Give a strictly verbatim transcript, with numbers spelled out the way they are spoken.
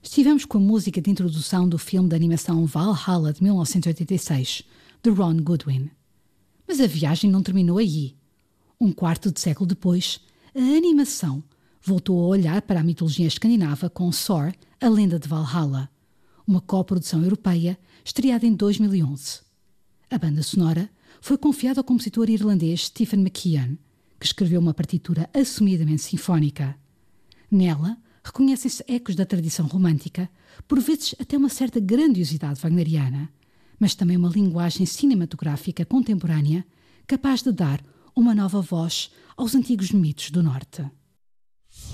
Estivemos com a música de introdução do filme de animação Valhalla de mil novecentos e oitenta e seis, de Ron Goodwin. Mas a viagem não terminou aí. Um quarto de século depois, a animação voltou a olhar para a mitologia escandinava com Thor, a lenda de Valhalla, uma coprodução europeia estreada em dois mil e onze. A banda sonora foi confiada ao compositor irlandês Stephen McKeon, que escreveu uma partitura assumidamente sinfónica. Nela, reconhecem-se ecos da tradição romântica, por vezes até uma certa grandiosidade wagneriana, mas também uma linguagem cinematográfica contemporânea capaz de dar uma nova voz aos antigos mitos do Norte.